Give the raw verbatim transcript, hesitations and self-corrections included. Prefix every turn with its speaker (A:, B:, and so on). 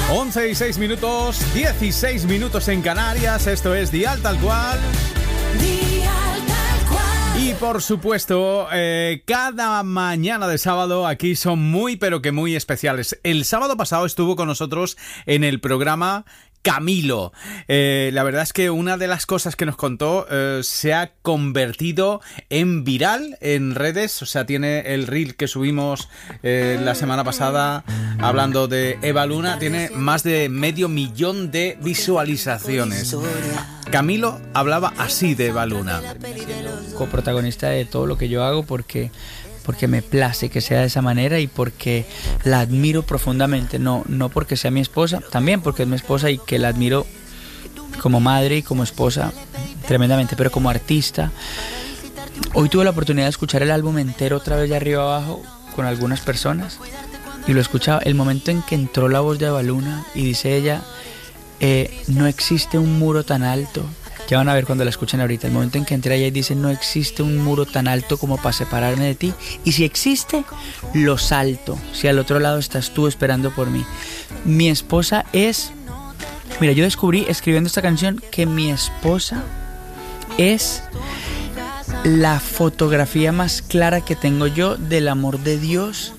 A: once y seis minutos, dieciséis minutos en Canarias. Esto es Dial Tal Cual.
B: Dial Tal Cual.
A: Y por supuesto, eh, cada mañana de sábado aquí son muy pero que muy especiales. El sábado pasado estuvo con nosotros en el programa Camilo. Eh, la verdad es que una de las cosas que nos contó eh, se ha convertido en viral en redes. O sea, tiene el reel que subimos eh, la semana pasada hablando de Eva Luna. Tiene más de medio millón de visualizaciones. Camilo hablaba así de Eva Luna.
C: Coprotagonista de todo lo que yo hago porque... porque me place que sea de esa manera y porque la admiro profundamente, no, no porque sea mi esposa, también porque es mi esposa y que la admiro como madre y como esposa tremendamente, pero como artista. Hoy tuve la oportunidad de escuchar el álbum entero otra vez de arriba abajo con algunas personas y lo escuchaba, el momento en que entró la voz de Eva Luna y dice ella, eh, no existe un muro tan alto. Ya van a ver cuando la escuchen ahorita, el momento en que entra ella y dice no existe un muro tan alto como para separarme de ti, y si existe, lo salto, si al otro lado estás tú esperando por mí. Mi esposa es, mira, yo descubrí escribiendo esta canción que mi esposa es la fotografía más clara que tengo yo del amor de Dios